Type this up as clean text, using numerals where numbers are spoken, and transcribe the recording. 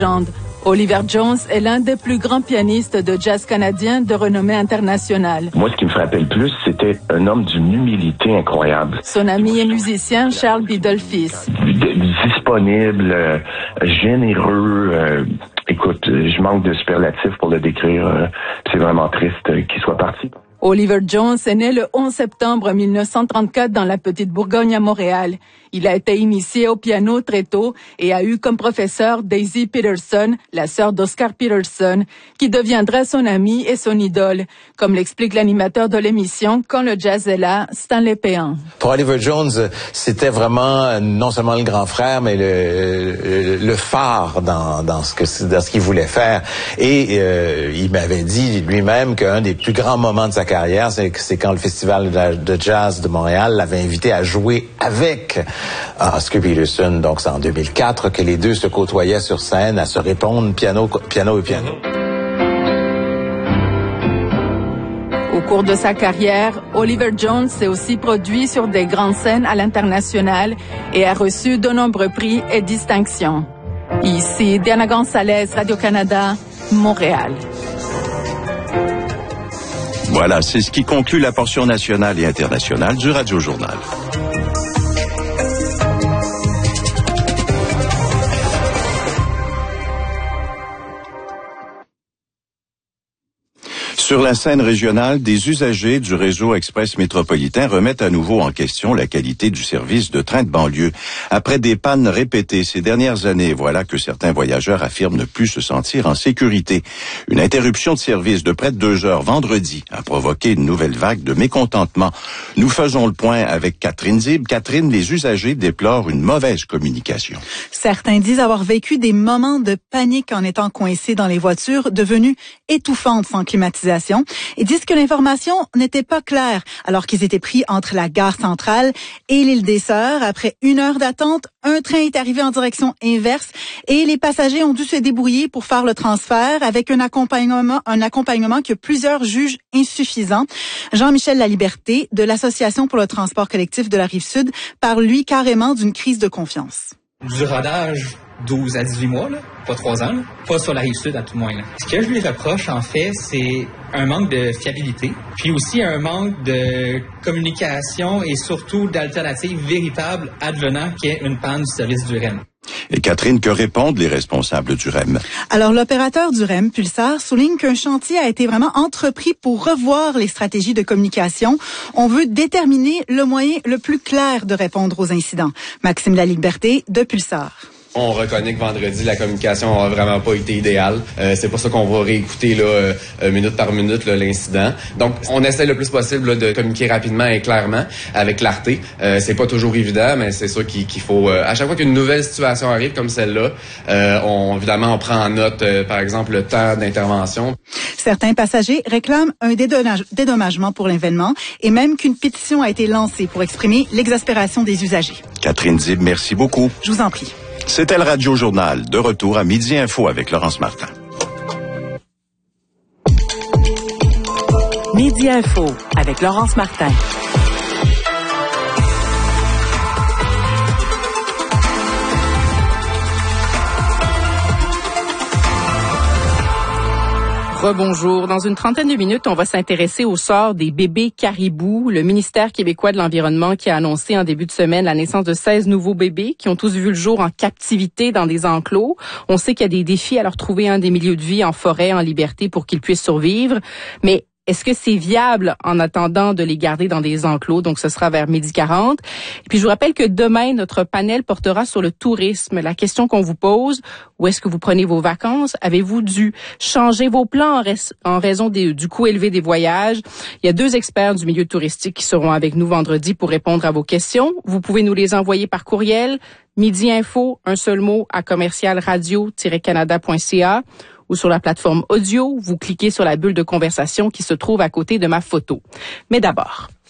Oliver Jones est l'un des plus grands pianistes de jazz canadien de renommée internationale. Moi, ce qui me frappait le plus, c'était un homme d'une humilité incroyable. Son ami et musicien Charles Biddle-Fils. Disponible, généreux. Écoute, je manque de superlatifs pour le décrire. C'est vraiment triste qu'il soit parti. Oliver Jones est né le 11 septembre 1934 dans la Petite Bourgogne à Montréal. Il a été initié au piano très tôt et a eu comme professeur Daisy Peterson, la sœur d'Oscar Peterson, qui deviendra son amie et son idole, comme l'explique l'animateur de l'émission Quand le jazz est là, Stanley Péan. Pour Oliver Jones, c'était vraiment non seulement le grand frère, mais le phare dans ce qu'il voulait faire. Et il m'avait dit lui-même qu'un des plus grands moments de sa carrière, c'est quand le Festival de jazz de Montréal l'avait invité à jouer avec Oscar Peterson. Donc c'est en 2004 que les deux se côtoyaient sur scène à se répondre piano et piano. Au cours de sa carrière, Oliver Jones s'est aussi produit sur des grandes scènes à l'international et a reçu de nombreux prix et distinctions. Ici, Diana Gonzalez, Radio-Canada, Montréal. Voilà, c'est ce qui conclut la portion nationale et internationale du Radio-Journal. Sur la scène régionale, des usagers du réseau express métropolitain remettent à nouveau en question la qualité du service de train de banlieue. Après des pannes répétées ces dernières années, voilà que certains voyageurs affirment ne plus se sentir en sécurité. Une interruption de service de près de 2 heures vendredi a provoqué une nouvelle vague de mécontentement. Nous faisons le point avec Catherine Zib. Catherine, les usagers déplorent une mauvaise communication. Certains disent avoir vécu des moments de panique en étant coincés dans les voitures, devenues étouffantes sans climatisation. Et disent que l'information n'était pas claire alors qu'ils étaient pris entre la gare centrale et l'île des Sœurs. Après 1 heure d'attente, un train est arrivé en direction inverse et les passagers ont dû se débrouiller pour faire le transfert avec un accompagnement que plusieurs jugent insuffisant. Jean-Michel Laliberté de l'Association pour le transport collectif de la Rive-Sud parle, lui, carrément d'une crise de confiance. Du rodage 12 à 18 mois, là, pas 3 ans, là, pas sur la Rive-Sud à tout le moins. Là. Ce que je lui reproche, en fait, c'est un manque de fiabilité, puis aussi un manque de communication et surtout d'alternatives véritables advenant qu'il y ait une panne du service du REM. Et Catherine, que répondent les responsables du REM? Alors, l'opérateur du REM, Pulsar, souligne qu'un chantier a été vraiment entrepris pour revoir les stratégies de communication. On veut déterminer le moyen le plus clair de répondre aux incidents. Maxime Laliberté de Pulsar. On reconnaît que vendredi, la communication n'a vraiment pas été idéale. C'est pour ça qu'on va réécouter là, minute par minute là, l'incident. Donc, on essaie le plus possible là, de communiquer rapidement et clairement, avec clarté. C'est pas toujours évident, mais c'est sûr qu'il faut... à chaque fois qu'une nouvelle situation arrive comme celle-là, évidemment, on prend en note, par exemple, le temps d'intervention. Certains passagers réclament un dédommagement pour l'événement et même qu'une pétition a été lancée pour exprimer l'exaspération des usagers. Catherine Zib, merci beaucoup. Je vous en prie. C'était le Radio-Journal. De retour à Midi Info avec Laurence Martin. Midi Info avec Laurence Martin. Rebonjour. Dans une trentaine de minutes, on va s'intéresser au sort des bébés caribous. Le ministère québécois de l'Environnement qui a annoncé en début de semaine la naissance de 16 nouveaux bébés qui ont tous vu le jour en captivité dans des enclos. On sait qu'il y a des défis à leur trouver des milieux de vie en forêt, en liberté pour qu'ils puissent survivre. Mais est-ce que c'est viable en attendant de les garder dans des enclos? Donc, ce sera vers 12h40. Et puis, je vous rappelle que demain, notre panel portera sur le tourisme. La question qu'on vous pose, où est-ce que vous prenez vos vacances? Avez-vous dû changer vos plans en raison du coût élevé des voyages? Il y a 2 experts du milieu touristique qui seront avec nous vendredi pour répondre à vos questions. Vous pouvez nous les envoyer par courriel. Midi Info, un seul mot, à commercialradio-canada.ca. ou sur la plateforme audio, vous cliquez sur la bulle de conversation qui se trouve à côté de ma photo. Mais d'abord,